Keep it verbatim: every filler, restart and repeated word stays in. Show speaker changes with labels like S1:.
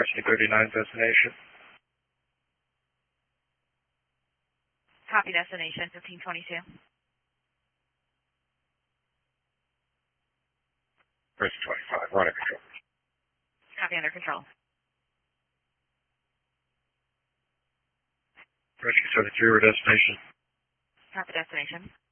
S1: Rescue thirty-nine destination.
S2: Copy destination, fifteen twenty-two.
S1: Rescue twenty-five, we're under control.
S2: Copy, under control.
S1: Rescue seventy-three, we're destination.
S2: Copy destination.